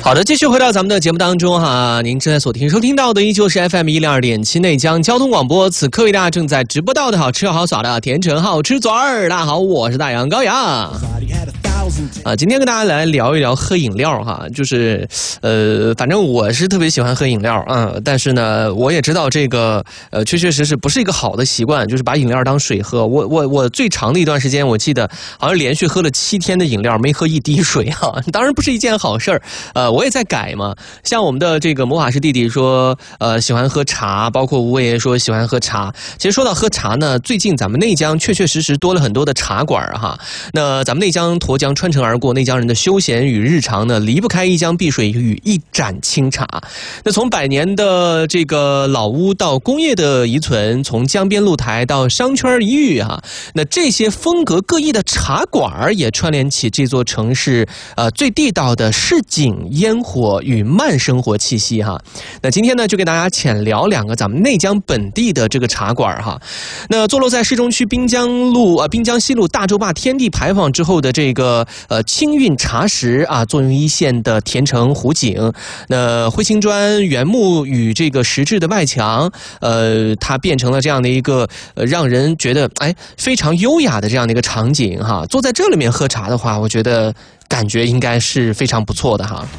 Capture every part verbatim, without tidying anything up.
好的，继续回到咱们的节目当中哈，您正在所听收听到的依旧是 F M 一零二点七内江交通广播，此刻为大家正在直播到的好吃好耍的甜橙好吃嘴儿。大家好，我是大杨高阳。啊，今天跟大家来聊一聊喝饮料哈，就是呃，反正我是特别喜欢喝饮料啊、嗯，但是呢，我也知道这个呃，确确实实不是一个好的习惯，就是把饮料当水喝。我我我最长的一段时间，我记得好像连续喝了七天的饮料，没喝一滴水哈，当然不是一件好事儿。呃，我也在改嘛，像我们的这个魔法师弟弟说，呃，喜欢喝茶，包括吴伟爷说喜欢喝茶。其实说到喝茶呢，最近咱们内江确确实实多了很多的茶馆哈。那咱们内江沱江穿城而过，内江人的休闲与日常呢，离不开一江碧水与一盏清茶。那从百年的这个老屋到工业的遗存，从江边露台到商圈一隅哈，那这些风格各异的茶馆也串联起这座城市呃最地道的市井烟火与慢生活气息哈。那今天呢，就给大家浅聊两个咱们内江本地的这个茶馆哈。那坐落在市中区滨江路呃滨江西路大洲坝天地牌坊之后的这个呃清韵茶食啊，作用一线的甜橙湖景，那灰青砖原木与这个石质的外墙，呃，它变成了这样的一个呃让人觉得哎非常优雅的这样的一个场景哈。坐在这里面喝茶的话，我觉得感觉应该是非常不错的哈。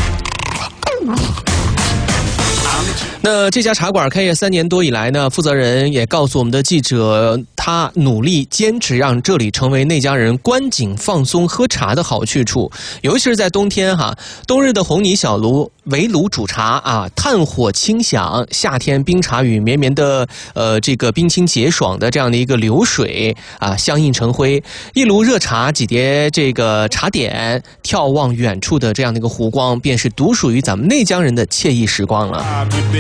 那这家茶馆开业三年多以来呢，负责人也告诉我们的记者，他努力坚持让这里成为内江人观景放松喝茶的好去处，尤其是在冬天哈，冬日的红泥小炉围炉煮茶啊，炭火清响；夏天冰茶与绵绵的呃这个冰清洁爽的这样的一个流水啊相映成辉，一炉热茶，几碟这个茶点，眺望远处的这样的一个湖光，便是独属于咱们内江人的惬意时光了。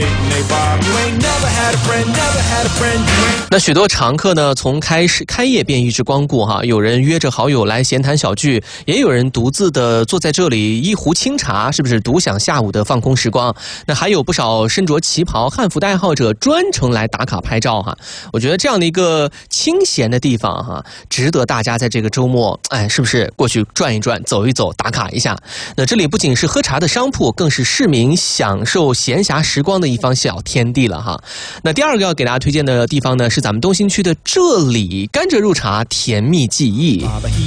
那许多常客呢，从开始开业便一直光顾哈，有人约着好友来闲谈小聚，也有人独自的坐在这里一壶清茶，是不是独享下午的放空时光？那还有不少身着旗袍汉服的爱好者专程来打卡拍照哈。我觉得这样的一个清闲的地方哈，值得大家在这个周末哎，是不是过去转一转、走一走、打卡一下？那这里不仅是喝茶的商铺，更是市民享受闲暇时光的一方小天地了哈。那第二个要给大家推荐的地方呢，是咱们东兴区的这里甘蔗入茶甜蜜记忆。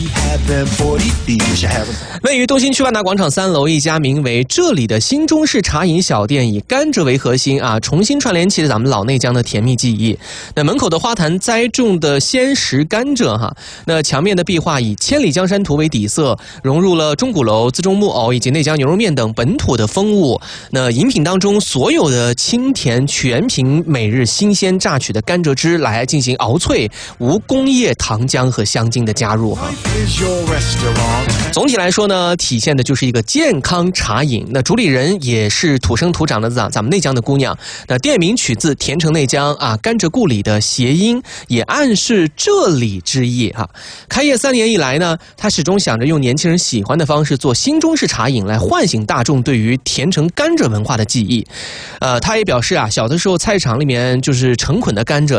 位于东兴区万达广场三楼一家名为这里的新中式茶饮小店，以甘蔗为核心啊，重新串联起了咱们老内江的甜蜜记忆。那门口的花坛栽种的鲜食甘蔗哈，那墙面的壁画以千里江山图为底色，融入了钟鼓楼、自中木偶以及内江牛肉面等本土的风物。那饮品当中所有的清甜全凭每日新鲜榨取的甘蔗汁来进行熬萃，无工业糖浆和香精的加入哈。总体来说呢，体现的就是一个健康茶饮。那主理人也是土生土长的咱咱们内江的姑娘。那店名取自甜橙内江啊，甘蔗故里的谐音，也暗示这里之意哈。开业三年以来呢，他始终想着用年轻人喜欢的方式做新中式茶饮，来唤醒大众对于甜橙甘蔗文化的记忆。呃，他也表示啊，小的时候菜市场里面就是成捆的甘蔗，